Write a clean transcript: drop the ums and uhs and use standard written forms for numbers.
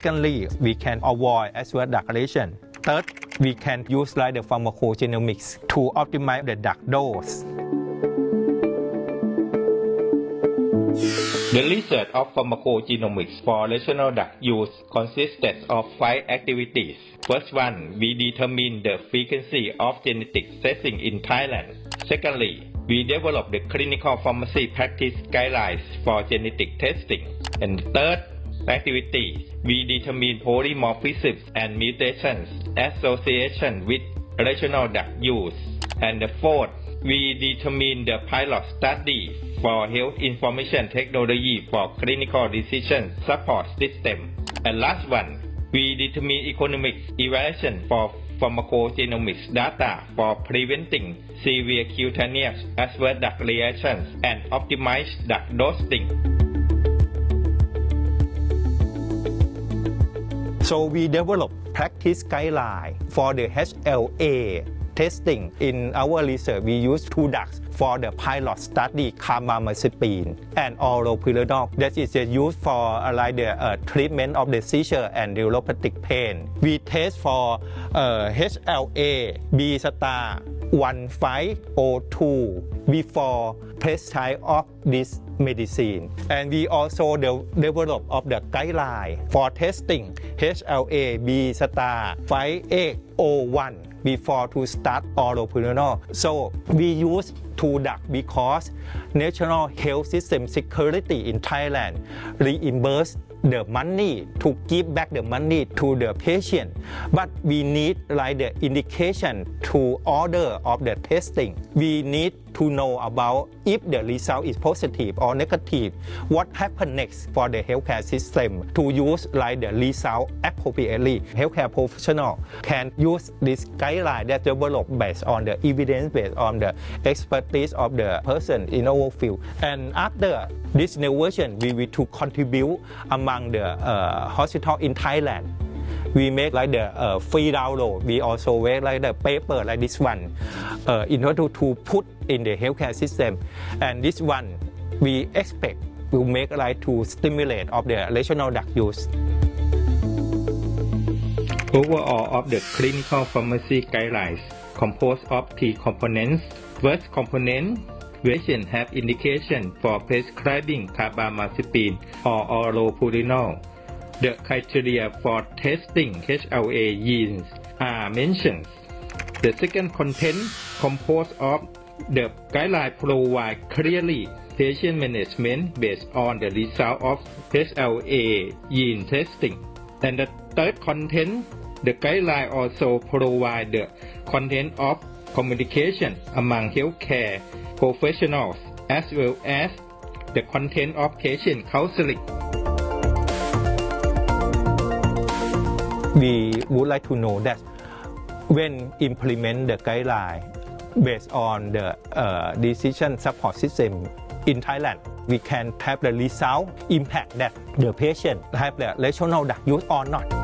Secondly, we can avoid adverse drug reaction. Third, we can use like the pharmacogenomics to optimize the drug dose. The research of pharmacogenomics for rational drug use consisted of 5 activities. First one, we determine the frequency of genetic testing in Thailand. Secondly, we develop the clinical pharmacy practice guidelines for genetic testing. And third activity, we determine polymorphisms and mutations association with rational drug use. And the fourth, we determine the pilot study for health information technology for clinical decision support system. And last one, we determine economic evaluation for pharmacogenomics data for preventing severe cutaneous adverse drug reactions and optimize drug dosing. So we develop practice guideline for the HLA testing. In our research, we use 2 drugs for the pilot study, carbamazepine and allopurinol. That is used for like the treatment of the seizure and neuropathic pain. We test for HLA B star 1502 before prescribe of this medicine. And we also develop of the guideline for testing HLA B star 5801 before to start allopurinol. So we use 2 drugs because National Health System Security in Thailand reimburse the money to give back the money to the patient. But we need like the indication to order of the testing. We need to know about if the result is positive or negative, what happens next for the healthcare system to use like the result appropriately. Healthcare professional can use this guideline that developed based on the evidence, based on the expertise of the person in our field. And after this new version, we will to contribute among the hospital in Thailand. We make like the free download. We also make like the paper like this one in order to put in the healthcare system. And this one we expect will make like to stimulate of the rational drug use. Overall of the clinical pharmacy guidelines composed of 3 components. First component, patients have indication for prescribing carbamazepine or allopurinol. The criteria for testing HLA genes are mentioned. The second content composed of the guideline provide clearly patient management based on the result of HLA gene testing. And the third content, the guideline also provide the content of communication among healthcare professionals as well as the content of patient counseling. We would like to know that when implement the guideline based on the decision support system in Thailand, we can have the result impact that the patient have the rational drug use or not.